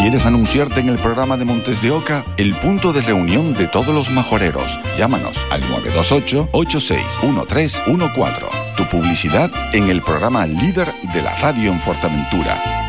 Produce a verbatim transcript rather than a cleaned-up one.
¿Quieres anunciarte en el programa de Montes de Oca? El punto de reunión de todos los majoreros. Llámanos al nueve dos ocho, ocho seis uno tres uno cuatro. Tu publicidad en el programa líder de la radio en Fuerteventura.